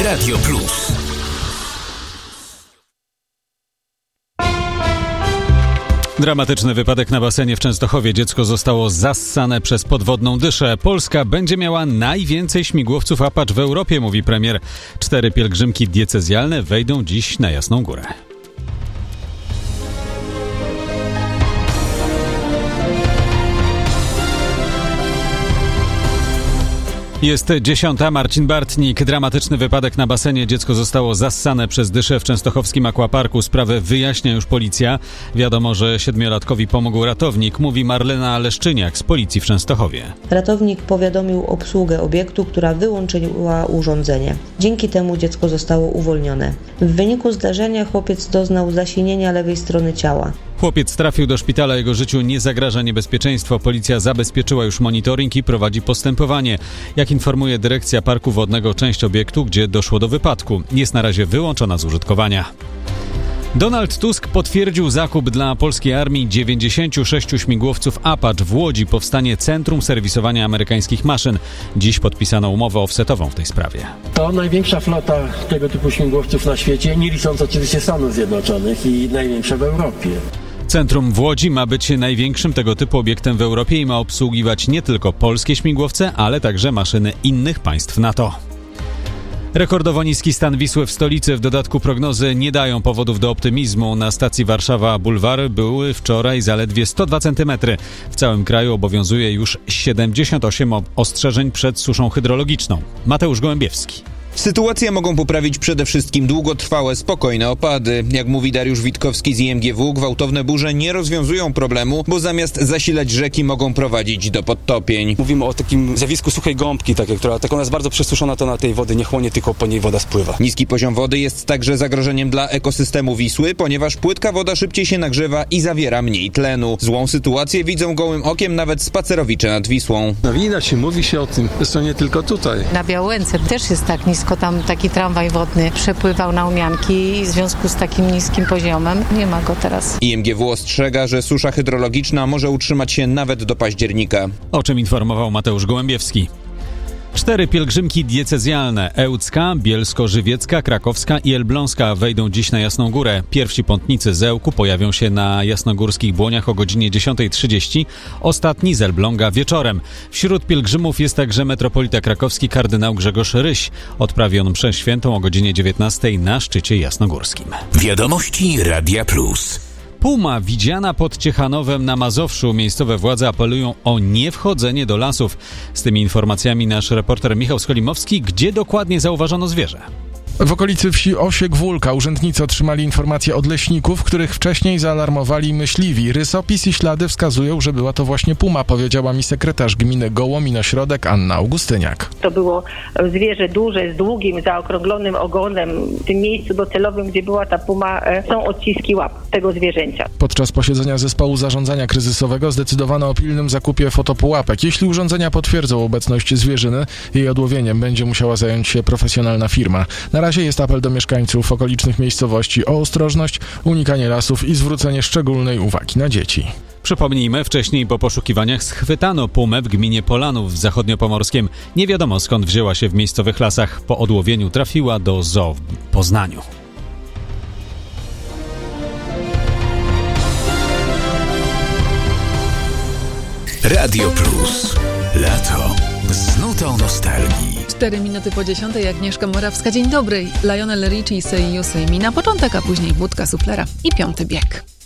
Radio Plus. Dramatyczny wypadek na basenie w Częstochowie. Dziecko zostało zassane przez podwodną dyszę. Polska będzie miała najwięcej śmigłowców Apache w Europie, mówi premier. 4 pielgrzymki diecezjalne wejdą dziś na Jasną Górę. Jest 10. Marcin Bartnik. Dramatyczny wypadek na basenie. Dziecko zostało zassane przez dyszę w częstochowskim akwaparku. Sprawę wyjaśnia już policja. Wiadomo, że 7-latkowi pomógł ratownik, mówi Marlena Leszczyniak z policji w Częstochowie. Ratownik powiadomił obsługę obiektu, która wyłączyła urządzenie. Dzięki temu dziecko zostało uwolnione. W wyniku zdarzenia chłopiec doznał zasinienia lewej strony ciała. Chłopiec trafił do szpitala, jego życiu nie zagraża niebezpieczeństwo. Policja zabezpieczyła już monitoring i prowadzi postępowanie. Jak informuje dyrekcja Parku Wodnego, część obiektu, gdzie doszło do wypadku, jest na razie wyłączona z użytkowania. Donald Tusk potwierdził zakup dla polskiej armii 96 śmigłowców Apache. W Łodzi powstanie centrum serwisowania amerykańskich maszyn. Dziś podpisano umowę offsetową w tej sprawie. To największa flota tego typu śmigłowców na świecie, nie licząc oczywiście Stanów Zjednoczonych, i największa w Europie. Centrum w Łodzi ma być największym tego typu obiektem w Europie i ma obsługiwać nie tylko polskie śmigłowce, ale także maszyny innych państw NATO. Rekordowo niski stan Wisły w stolicy. W dodatku prognozy nie dają powodów do optymizmu. Na stacji Warszawa Bulwar były wczoraj zaledwie 102 cm. W całym kraju obowiązuje już 78 ostrzeżeń przed suszą hydrologiczną. Mateusz Gołębiewski. Sytuację mogą poprawić przede wszystkim długotrwałe, spokojne opady. Jak mówi Dariusz Witkowski z IMGW, gwałtowne burze nie rozwiązują problemu, bo zamiast zasilać rzeki mogą prowadzić do podtopień. Mówimy o takim zjawisku suchej gąbki, która ona jest bardzo przesuszona, to na tej wody nie chłonie, tylko po niej woda spływa. Niski poziom wody jest także zagrożeniem dla ekosystemu Wisły, ponieważ płytka woda szybciej się nagrzewa i zawiera mniej tlenu. Złą sytuację widzą gołym okiem nawet spacerowicze nad Wisłą. Widać, mówi się o tym, zresztą nie tylko tutaj. Na Białęce też jest tak nisko, tam taki tramwaj wodny przepływał na Umianki i w związku z takim niskim poziomem nie ma go teraz. IMGW ostrzega, że susza hydrologiczna może utrzymać się nawet do października. O czym informował Mateusz Gołębiewski. 4 pielgrzymki diecezjalne: ełcka, bielsko-żywiecka, krakowska i elbląska wejdą dziś na Jasną Górę. Pierwsi pątnicy z Ełku pojawią się na jasnogórskich Błoniach o godzinie 10:30, ostatni z Elbląga wieczorem. Wśród pielgrzymów jest także metropolita krakowski kardynał Grzegorz Ryś. Odprawi on mszę świętą o godzinie 19:00 na szczycie jasnogórskim. Wiadomości Radia Plus. Puma widziana pod Ciechanowem na Mazowszu. Miejscowe władze apelują o niewchodzenie do lasów. Z tymi informacjami nasz reporter Michał Skolimowski. Gdzie dokładnie zauważono zwierzę? W okolicy wsi Osiek-Wólka urzędnicy otrzymali informacje od leśników, których wcześniej zaalarmowali myśliwi. Rysopis i ślady wskazują, że była to właśnie puma, powiedziała mi sekretarz gminy Gołomino-Środek Anna Augustyniak. To było zwierzę duże, z długim, zaokrąglonym ogonem. W tym miejscu docelowym, gdzie była ta puma, są odciski łap tego zwierzęcia. Podczas posiedzenia zespołu zarządzania kryzysowego zdecydowano o pilnym zakupie fotopułapek. Jeśli urządzenia potwierdzą obecność zwierzyny, jej odłowieniem będzie musiała zająć się profesjonalna firma. Na razie jest apel do mieszkańców okolicznych miejscowości o ostrożność, unikanie lasów i zwrócenie szczególnej uwagi na dzieci. Przypomnijmy, wcześniej po poszukiwaniach schwytano pumę w gminie Polanów w zachodniopomorskiem. Nie wiadomo, skąd wzięła się w miejscowych lasach. Po odłowieniu trafiła do zoo w Poznaniu. Radio Plus. Lato z nutą nostalgii. 4 minuty po 10:00, Agnieszka Morawska. Dzień dobry. Lionel Richie, Say You, Say Me na początek, a później Budka Suplera i 5. bieg.